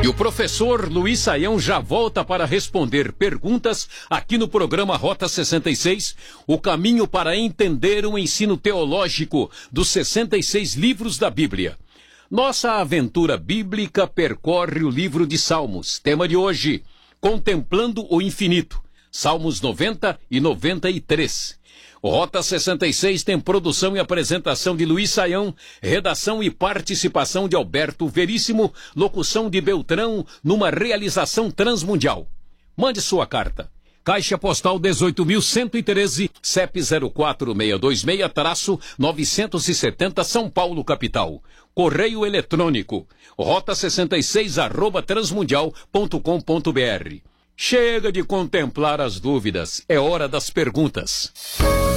E o professor Luiz Saião já volta para responder perguntas aqui no programa Rota 66, o caminho para entender o ensino teológico dos 66 livros da Bíblia. Nossa aventura bíblica percorre o livro de Salmos. Tema de hoje, Contemplando o Infinito. Salmos 90 e 93. O Rota 66 tem produção e apresentação de Luiz Saião, redação e participação de Alberto Veríssimo, locução de Beltrão, numa realização transmundial. Mande sua carta. Caixa Postal 18.113, CEP 04626-970 São Paulo, capital. Correio eletrônico, rota66@transmundial.com.br. Chega de contemplar as dúvidas, é hora das perguntas.